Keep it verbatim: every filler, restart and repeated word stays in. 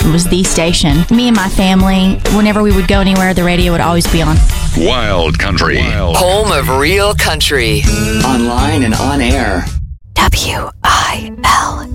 was the station. Me and my family, whenever we would go anywhere, the radio would always be on. Wild Country. Wild. Home of real country. Online and on air. W I L